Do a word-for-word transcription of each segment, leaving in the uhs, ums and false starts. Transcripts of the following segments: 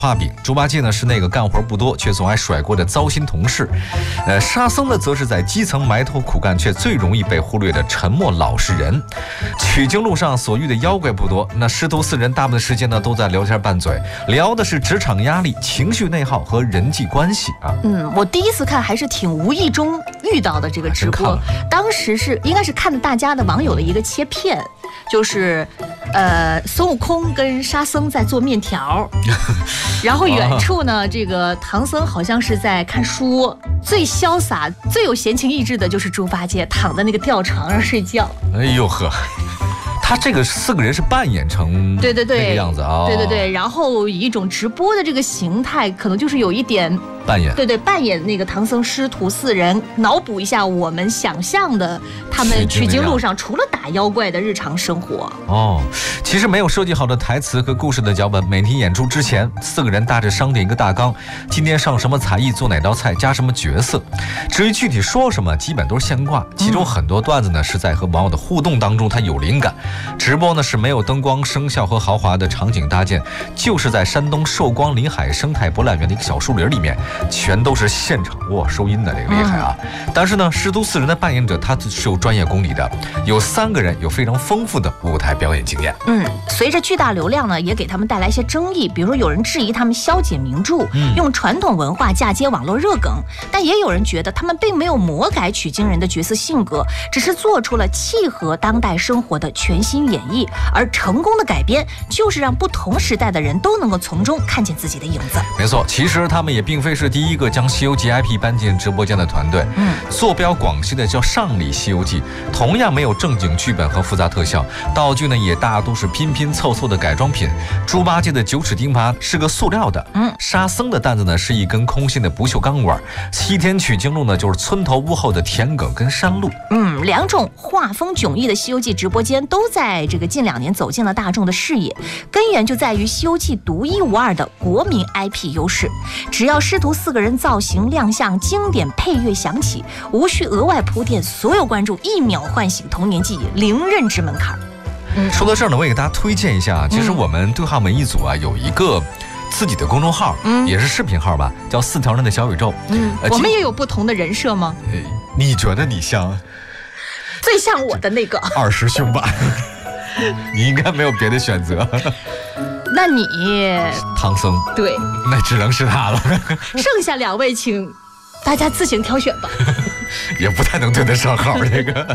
画饼。猪八戒呢是那个干活不多却总爱甩锅的糟心同事，呃，沙僧呢则是在基层埋头苦干却最容易被忽略的沉默老实人。取经路上所遇的妖怪不多，那师徒四人大部分时间呢都在聊天拌嘴，聊的是职场压力、情绪内耗和人际关系啊。 嗯，我第一次看还是挺无意中遇到的这个直播，当时是应该是看的大家的网友的一个切片。就是呃，孙悟空跟沙僧在做面条，然后远处呢，这个唐僧好像是在看书。最潇洒、最有闲情逸致的就是猪八戒，躺在那个吊床上睡觉。 哎呦呵。他这个四个人是扮演成对对对那个样子啊， 对对对，然后以一种直播的这个形态，可能就是有一点扮演， 对对，扮演那个唐僧师徒四人，脑补一下我们想象的他们取经路上除了打妖怪的日常生活。 哦，其实没有设计好的台词和故事的脚本，每天演出之前，四个人大致商定一个大纲，今天上什么才艺，做哪道菜，加什么角色。至于具体说什么，基本都是现挂。其中很多段子呢是在和网友的互动当中，他有灵感。直播呢是没有灯光、声效和豪华的场景搭建，就是在山东寿光临海生态博览园的一个小树林里面，全都是现场哇收音的，这个厉害啊！嗯、但是呢，师徒四人的扮演者他是有专业功底的，有三个人有非常丰富的舞台表演经验。 嗯，随着巨大流量呢，也给他们带来一些争议，比如说有人质疑他们消解名著，嗯、用传统文化嫁接网络热梗，但也有人觉得他们并没有魔改取经人的角色性格，只是做出了契合当代生活的全新演绎，而成功的改编就是让不同时代的人都能够从中看见自己的影子。 没错，其实他们也并非是第一个将《西游记》I P 搬进直播间的团队。嗯，坐标广西的叫上里《西游记》，同样没有正经剧本和复杂特效，道具呢也大都是拼拼凑凑的改装品。猪八戒的九齿钉耙是个塑料的，嗯，沙僧的担子呢是一根空心的不锈钢管，西天取经路呢就是村头屋后的田埂跟山路。 嗯，两种画风迥异的《西游记》直播间都在这个近两年走进了大众的视野，根源就在于《西游记》独一无二的国民 I P 优势。只要师徒四个人造型亮相，经典配乐响起，无需额外铺垫，所有观众一秒唤醒童年记忆，零认知门槛。 嗯，说到这儿呢，我也给大家推荐一下，其实我们对话门一组啊有一个自己的公众号，嗯，也是视频号吧，叫四条人的小宇宙。 嗯，呃、我们也有不同的人设吗？ 呃，你觉得你像？ 最像我的那个二师兄吧。你应该没有别的选择。 那你唐僧， 对， 那只能是他了。 剩下两位请大家自行挑选吧。 也不太能对得上号这个。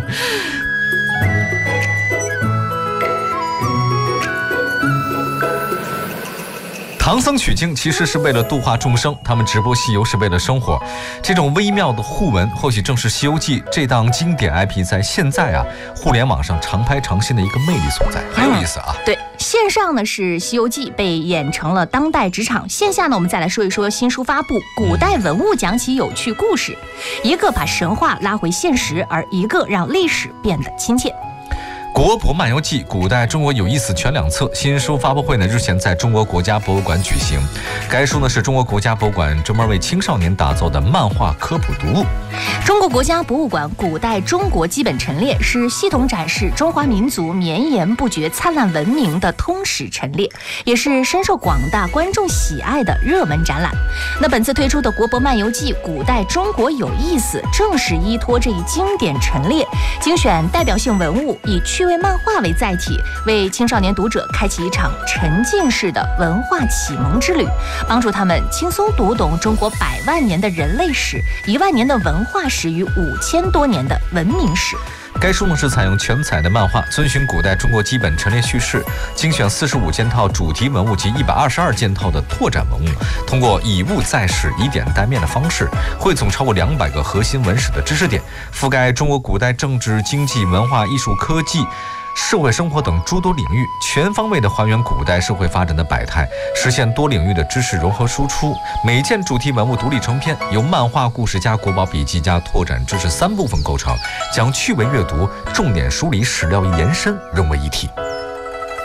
唐僧取经其实是为了度化众生，他们直播西游是为了生活。这种微妙的互文，或许正是《西游记》这档经典 I P 在现在啊互联网上常拍常新的一个魅力所在，很有意思啊。 嗯、对，线上呢是《西游记》被演成了当代职场，线下呢我们再来说一说新书发布，古代文物讲起有趣故事，一个把神话拉回现实，而一个让历史变得亲切。 国博漫游记：古代中国有意思全两册新书发布会呢，日前在中国国家博物馆举行。该书呢是中国国家博物馆专门为青少年打造的漫画科普读物。 中国国家博物馆古代中国基本陈列是系统展示中华民族绵延不绝、灿烂文明的通史陈列，也是深受广大观众喜爱的热门展览。那本次推出的国博漫游记：古代中国有意思，正是依托这一经典陈列，精选代表性文物，以趣为漫画为载体，为青少年读者开启一场沉浸式的文化启蒙之旅，帮助他们轻松读懂中国百万年的人类史、一万年的文化史与五千多年的文明史。 该书呢是采用全彩的漫画，遵循古代中国基本陈列叙事，精选四十五件套主题文物及一百二十二件套的拓展文物，通过以物载史、以点带面的方式，汇总超过两百个核心文史的知识点，覆盖中国古代政治、经济、文化、艺术、科技、社会生活等诸多领域，全方位的还原古代社会发展的百态，实现多领域的知识融合输出。每件主题文物独立成篇，由漫画故事加国宝笔记加拓展知识三部分构成，将趣味阅读、重点梳理、史料延伸融为一体。